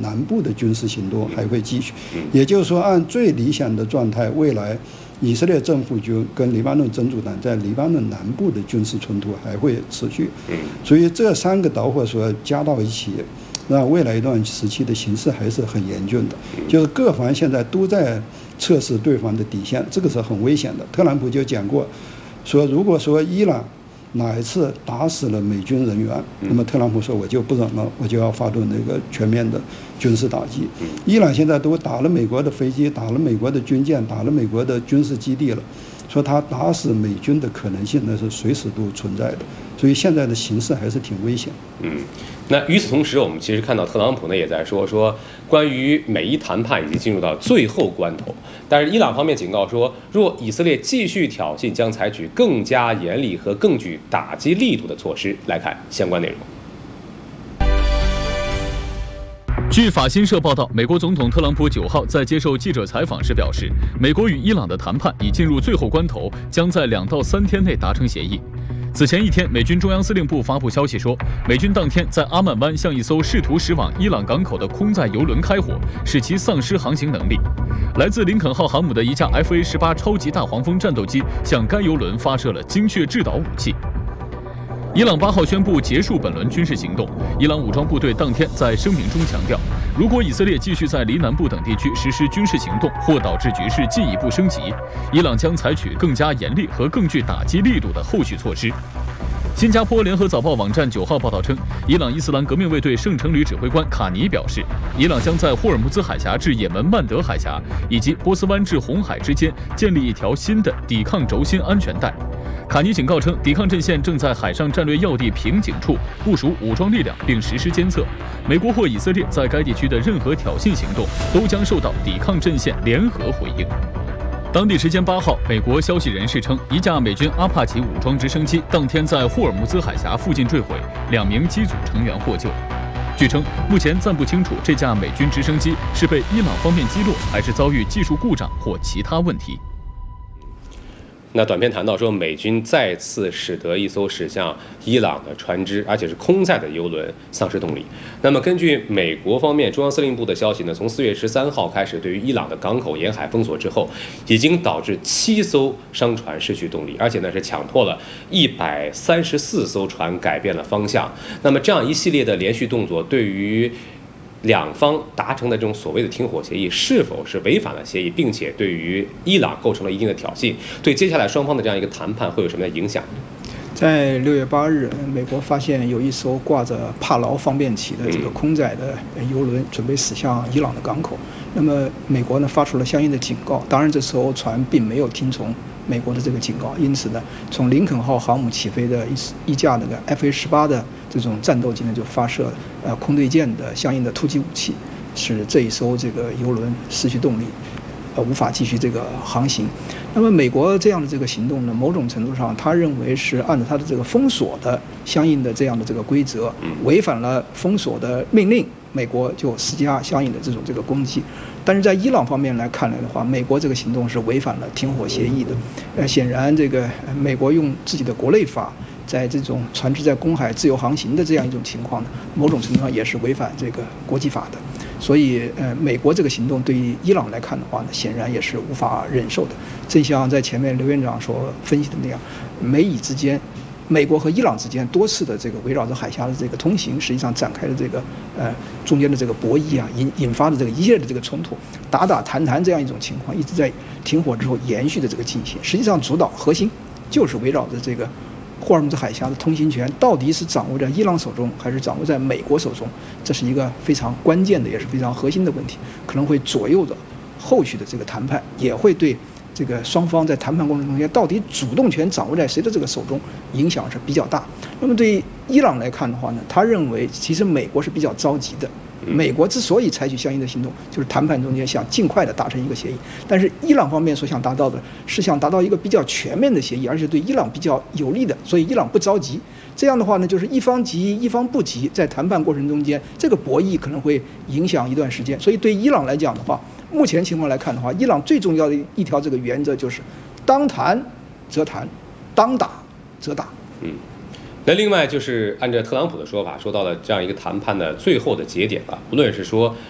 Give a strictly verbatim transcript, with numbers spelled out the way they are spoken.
南部的军事行动还会继续。也就是说，按最理想的状态，未来以色列政府军跟黎巴嫩真主党在黎巴嫩南部的军事冲突还会持续。所以这三个导火索加到一起，那未来一段时期的形势还是很严峻的，就是各方现在都在测试对方的底线，这个是很危险的。特朗普就讲过，说如果说伊朗哪一次打死了美军人员，那么特朗普说我就不忍了，我就要发动那个全面的军事打击。伊朗现在都打了美国的飞机，打了美国的军舰，打了美国的军事基地了，说他打死美军的可能性那是随时都存在的，所以现在的形势还是挺危险。 嗯，那与此同时，我们其实看到特朗普呢也在说说关于美伊谈判已经进入到最后关头，但是伊朗方面警告说，若以色列继续挑衅，将采取更加严厉和更具打击力度的措施。来看相关内容。 据法新社报道，美国总统特朗普九号在接受记者采访时表示，美国与伊朗的谈判已进入最后关头，将在两到三天内达成协议。此前一天，美军中央司令部发布消息说，美军当天在阿曼湾向一艘试图驶往伊朗港口的空载油轮开火，使其丧失航行能力。来自林肯号航母的一架 F A 十八 超级大黄蜂战斗机向该油轮发射了精确制导武器。伊朗八号宣布结束本轮军事行动。伊朗武装部队当天在声明中强调，如果以色列继续在黎南部等地区实施军事行动，或导致局势进一步升级，伊朗将采取更加严厉和更具打击力度的后续措施。新加坡联合早报网站九号报道称，伊朗伊斯兰革命卫队圣城旅指挥官卡尼表示，伊朗将在霍尔木兹海峡至也门曼德海峡以及波斯湾至红海之间建立一条新的抵抗轴心安全带。卡尼警告称，抵抗阵线正在海上战略要地瓶颈处部署武装力量并实施监测，美国或以色列在该地区的任何挑衅行动都将受到抵抗阵线联合回应。当地时间八号，美国消息人士称，一架美军阿帕奇武装直升机当天在霍尔木兹海峡附近坠毁，两名机组成员获救。据称，目前暂不清楚这架美军直升机是被伊朗方面击落，还是遭遇技术故障或其他问题。 那短片谈到说，美军再次使得一艘驶向伊朗的船只，而且是空载的油轮丧失动力。那么根据美国方面中央司令部的消息呢，从四月十三号开始，对于伊朗的港口沿海封锁之后，已经导致七艘商船失去动力，而且呢是强迫了一百三十四艘船改变了方向。那么这样一系列的连续动作，对于两方达成的这种所谓的停火协议是否是违反了协议，并且对于伊朗构成了一定的挑衅，对接下来双方的这样一个谈判会有什么样的影响？ 在六月八日，美国发现有一艘挂着帕劳方便旗的这个空载的油轮准备驶向伊朗的港口。那么美国呢发出了相应的警告，当然这艘船并没有听从美国的这个警告，因此呢，从林肯号航母起飞的一一架那个 F A 十八的这种战斗机呢，就发射呃空对舰的相应的突击武器，使这一艘这个油轮失去动力，呃无法继续这个航行。那么美国这样的这个行动呢，某种程度上他认为是按照他的这个封锁的相应的这样的这个规则，违反了封锁的命令，美国就施加相应的这种这个攻击。但是在伊朗方面来看来的话，美国这个行动是违反了停火协议的。呃，显然这个美国用自己的国内法，在这种船只在公海自由航行的这样一种情况呢，某种程度上也是违反这个国际法的。所以，呃，美国这个行动对于伊朗来看的话呢，显然也是无法忍受的。正像在前面刘院长所分析的那样，美以之间，美国和伊朗之间多次的这个围绕着海峡的这个通行，实际上展开的这个呃中间的这个博弈啊，引引发的这个一系列的这个冲突，打打谈谈这样一种情况，一直在停火之后延续的这个进行。实际上，主导核心就是围绕着这个霍尔木兹海峡的通行权到底是掌握在伊朗手中，还是掌握在美国手中，这是一个非常关键的，也是非常核心的问题，可能会左右着后续的这个谈判，也会对这个双方在谈判过程中间到底主动权掌握在谁的这个手中，影响是比较大。那么对于伊朗来看的话呢，他认为其实美国是比较着急的。美国之所以采取相应的行动，就是谈判中间想尽快的达成一个协议。但是伊朗方面所想达到的是想达到一个比较全面的协议，而且对伊朗比较有利的，所以伊朗不着急。这样的话呢，就是一方急一方不急，在谈判过程中间，这个博弈可能会影响一段时间。所以对伊朗来讲的话，目前情况来看的话，伊朗最重要的一条这个原则就是，当谈则谈，当打则打。 嗯。那另外就是按照特朗普的说法，说到了这样一个谈判的最后的节点了。无论是说